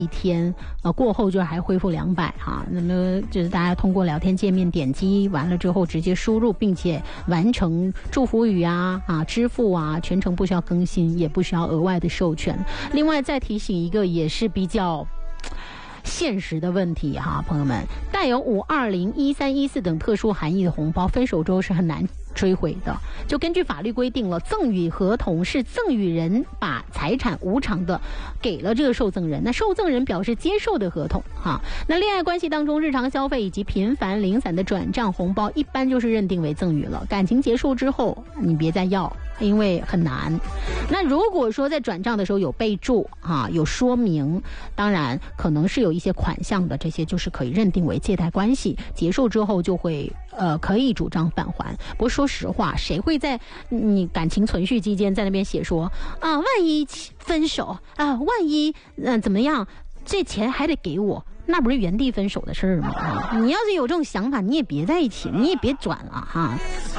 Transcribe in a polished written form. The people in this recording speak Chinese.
一天过后就还恢复200哈，那么就是大家通过聊天界面点击完了之后直接输入，并且完成祝福语支付全程不需要更新，也不需要额外的授权。另外再提醒一个也是比较现实的问题哈，朋友们，带有520、13、14等特殊含义的红包，分手之后是很难追回的。就根据法律规定了，赠与合同是赠与人把财产无偿的给了这个受赠人，那受赠人表示接受的合同哈。那恋爱关系当中日常消费以及频繁零散的转账红包，一般就是认定为赠与了。感情结束之后，你别再要，因为很难。那如果说在转账的时候有备注有说明，当然可能是有一些款项的，这些就是可以认定为借贷关系，结束之后就会可以主张返还。不过说实话，谁会在你感情存续期间在那边写说万一分手万一怎么样，这钱还得给我，那不是原地分手的事儿吗？你要是有这种想法，你也别在一起，你也别转了哈。